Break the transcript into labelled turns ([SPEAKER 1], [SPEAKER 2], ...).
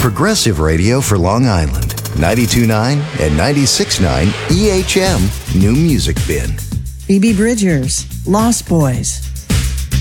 [SPEAKER 1] progressive radio for Long Island. 92.9 and 96.9 EHM New Music Bin.
[SPEAKER 2] Phoebe Bridgers, Lost Boys.